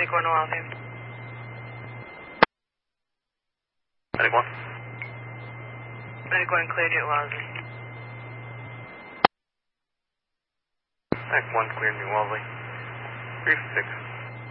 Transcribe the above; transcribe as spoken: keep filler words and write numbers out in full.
Medic one, Wellesley. Medic one. Medic one, cleared you at Wellesley. Medic one, cleared me, Wellesley. Brief six.